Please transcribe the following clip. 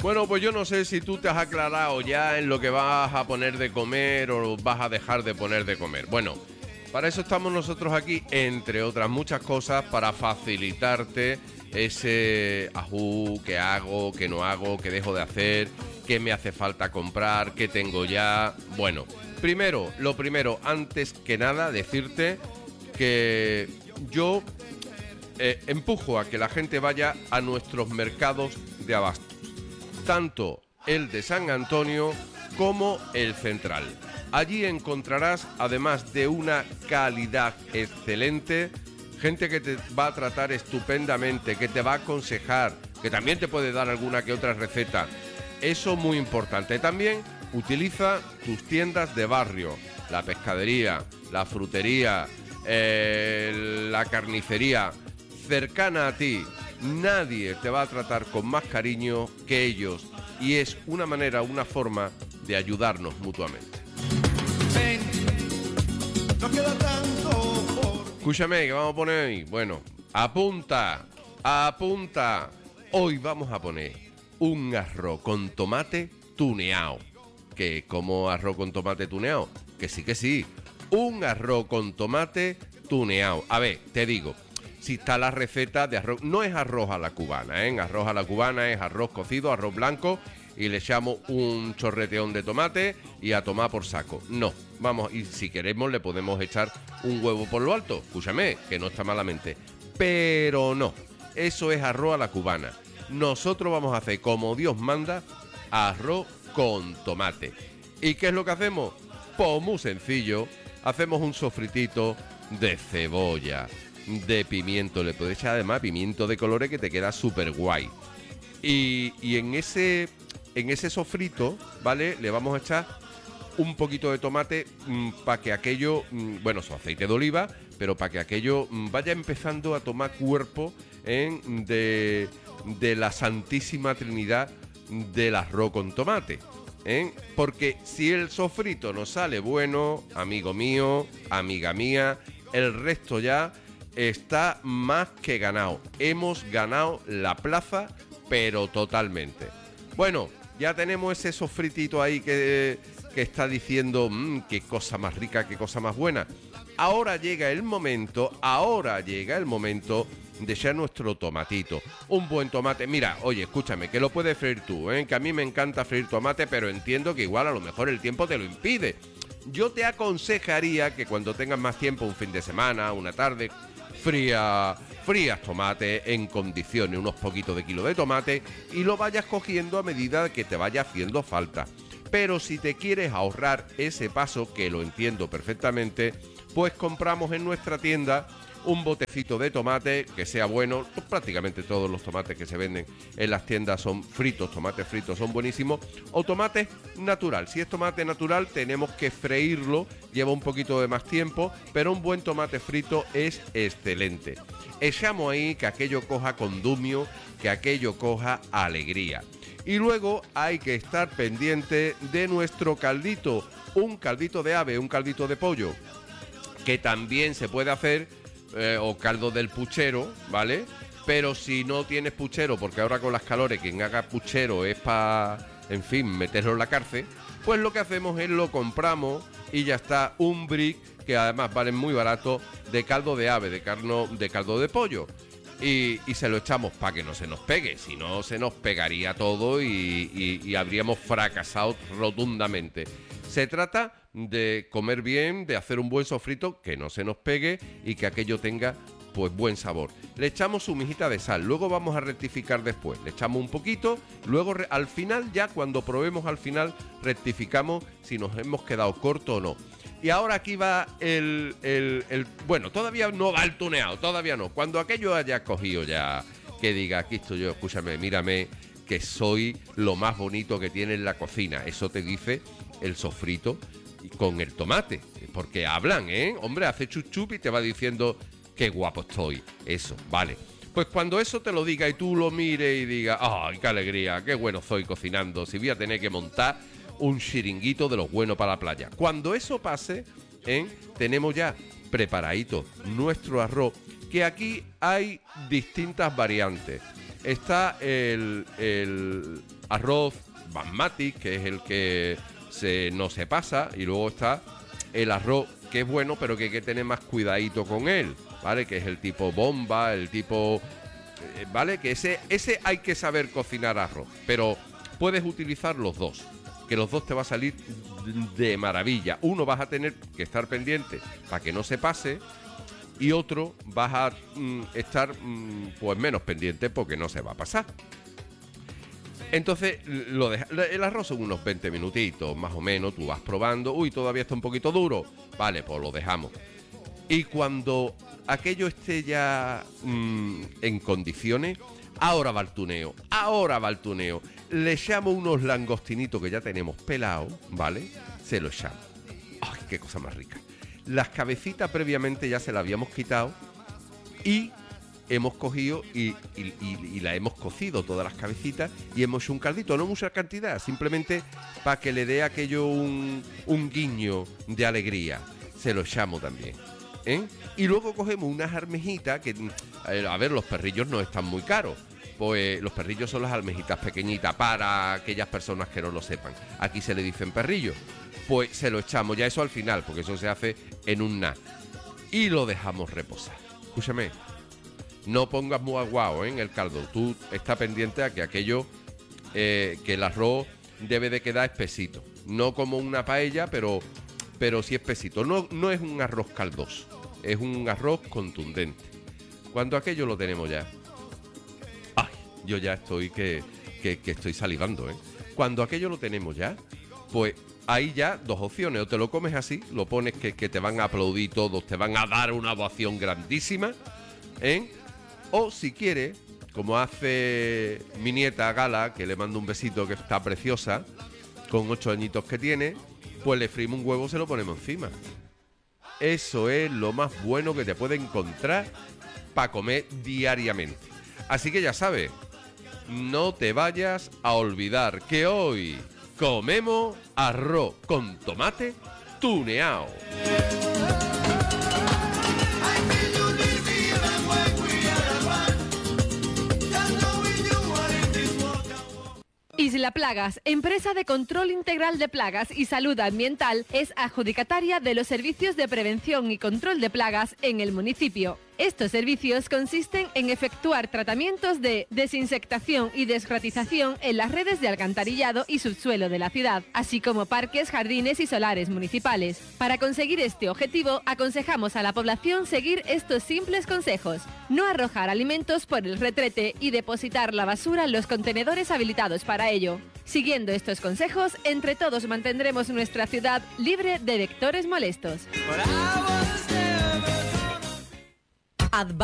Bueno, pues yo no sé si tú te has aclarado ya en lo que vas a poner de comer o vas a dejar de poner de comer. Bueno, para eso estamos nosotros aquí, entre otras muchas cosas, para facilitarte ese ajú, qué hago, qué no hago, qué dejo de hacer, qué me hace falta comprar, qué tengo ya. Bueno, lo primero, antes que nada, decirte que yo empujo a que la gente vaya a nuestros mercados de abastos, tanto el de San Antonio como el central. Allí encontrarás, además de una calidad excelente, gente que te va a tratar estupendamente, que te va a aconsejar, que también te puede dar alguna que otra receta. Eso muy importante. También utiliza tus tiendas de barrio, la pescadería, la frutería, la carnicería, cercana a ti. Nadie te va a tratar con más cariño que ellos y es una manera, una forma de ayudarnos mutuamente. Ven, no queda tanto por... Escúchame, ¿qué vamos a poner ahí? Bueno, apunta. Hoy vamos a poner un arroz con tomate tuneado. ¿Qué? ¿Cómo arroz con tomate tuneado? Que sí. Un arroz con tomate tuneado. A ver, te digo, si está la receta de arroz, no es arroz a la cubana, ¿eh? Arroz a la cubana es arroz cocido, arroz blanco, y le echamos un chorreteón de tomate y a tomar por saco. No, vamos, y si queremos le podemos echar un huevo por lo alto, escúchame, que no está malamente. Pero no, eso es arroz a la cubana. Nosotros vamos a hacer, como Dios manda, arroz con tomate. ¿Y qué es lo que hacemos? Pues muy sencillo, hacemos un sofritito de cebolla, de pimiento, le puedes echar además pimiento de colores que te queda súper guay. Y en ese sofrito, ¿vale? Le vamos a echar un poquito de tomate para que aquello, bueno, su aceite de oliva, pero para que aquello vaya empezando a tomar cuerpo de la Santísima Trinidad del arroz con tomate. Porque si el sofrito nos sale bueno, amigo mío, amiga mía, el resto ya está más que ganado. Hemos ganado la plaza, pero totalmente. Bueno, ya tenemos ese sofritito ahí que está diciendo qué cosa más rica, qué cosa más buena. Ahora llega el momento de echar nuestro tomatito. Un buen tomate. Mira, oye, escúchame, que lo puedes freír tú, que a mí me encanta freír tomate, pero entiendo que igual a lo mejor el tiempo te lo impide. Yo te aconsejaría que cuando tengas más tiempo, un fin de semana, una tarde, frías tomate en condiciones, unos poquitos de kilo de tomate, y lo vayas cogiendo a medida que te vaya haciendo falta. Pero si te quieres ahorrar ese paso, que lo entiendo perfectamente, pues compramos en nuestra tienda un botecito de tomate que sea bueno. Prácticamente todos los tomates que se venden en las tiendas son fritos, tomates fritos son buenísimos, o tomate natural. Si es tomate natural tenemos que freírlo, lleva un poquito de más tiempo, pero un buen tomate frito es excelente. Echamos ahí que aquello coja condumio, que aquello coja alegría. Y luego hay que estar pendiente de nuestro caldito, un caldito de ave, un caldito de pollo, que también se puede hacer, o caldo del puchero, ¿vale? Pero si no tienes puchero, porque ahora con las calores quien haga puchero es para, en fin, meterlo en la cárcel, pues lo que hacemos es lo compramos y ya está, un brick, que además vale muy barato, de caldo de ave, de caldo de pollo. Y se lo echamos para que no se nos pegue, si no se nos pegaría todo y habríamos fracasado rotundamente. Se trata de comer bien, de hacer un buen sofrito, que no se nos pegue y que aquello tenga pues buen sabor. Le echamos su mijita de sal, luego vamos a rectificar después, le echamos un poquito, luego al final, ya cuando probemos al final, rectificamos si nos hemos quedado corto o no. Y ahora aquí va bueno, todavía no va el tuneado, todavía no. Cuando aquello haya cogido ya, que diga, aquí estoy yo, escúchame, mírame, que soy lo más bonito que tiene en la cocina. Eso te dice el sofrito con el tomate, porque hablan, hombre, hace chup chup y te va diciendo qué guapo estoy. Eso, vale. Pues cuando eso te lo diga y tú lo mires y digas, ¡ay, qué alegría, qué bueno soy cocinando! Si voy a tener que montar un chiringuito de los buenos para la playa. Cuando eso pase, tenemos ya preparadito nuestro arroz, que aquí hay distintas variantes. Está el arroz basmati, que es el que no se pasa, y luego está el arroz que es bueno, pero que hay que tener más cuidadito con él, ¿vale? Que es el tipo bomba, el tipo... ¿vale? Que ese hay que saber cocinar arroz, pero puedes utilizar los dos, que los dos te va a salir de maravilla. Uno vas a tener que estar pendiente para que no se pase, y otro vas a estar pues menos pendiente porque no se va a pasar. Entonces el arroz son unos 20 minutitos más o menos, tú vas probando. Uy, todavía está un poquito duro, vale, pues lo dejamos. Y cuando aquello esté ya en condiciones, ahora va el tuneo. Le echamos unos langostinitos que ya tenemos pelados, ¿vale? Se lo echamos. ¡Ay, qué cosa más rica! Las cabecitas previamente ya se las habíamos quitado y hemos cogido y la hemos cocido, todas las cabecitas, y hemos hecho un caldito, no mucha cantidad, simplemente para que le dé aquello un guiño de alegría. Se lo echamos también, ¿eh? Y luego cogemos unas almejitas que, a ver, los perrillos no están muy caros. Pues los perrillos son las almejitas pequeñitas, para aquellas personas que no lo sepan. Aquí se le dicen perrillos. Pues se lo echamos ya eso al final, porque eso se hace en un nada. Y lo dejamos reposar. Escúchame, no pongas muy aguado en el caldo. Tú estás pendiente a que aquello, que el arroz debe de quedar espesito. No como una paella, pero sí espesito. No es un arroz caldoso, es un arroz contundente. Cuando aquello lo tenemos ya... ¡Ay! Yo ya estoy que estoy salivando, ¿eh? Cuando aquello lo tenemos ya, pues hay ya dos opciones. O te lo comes así, lo pones que te van a aplaudir todos, te van a dar una ovación grandísima, ¿eh? O si quieres, como hace mi nieta Gala, que le mando un besito, que está preciosa, con 8 añitos que tiene, pues le freímos un huevo, se lo ponemos encima. Eso es lo más bueno que te puede encontrar para comer diariamente. Así que ya sabes, no te vayas a olvidar que hoy comemos arroz con tomate tuneado. Isla Plagas, empresa de control integral de plagas y salud ambiental, es adjudicataria de los servicios de prevención y control de plagas en el municipio. Estos servicios consisten en efectuar tratamientos de desinsectación y desratización en las redes de alcantarillado y subsuelo de la ciudad, así como parques, jardines y solares municipales. Para conseguir este objetivo, aconsejamos a la población seguir estos simples consejos: no arrojar alimentos por el retrete y depositar la basura en los contenedores habilitados para ello. Siguiendo estos consejos, entre todos mantendremos nuestra ciudad libre de vectores molestos.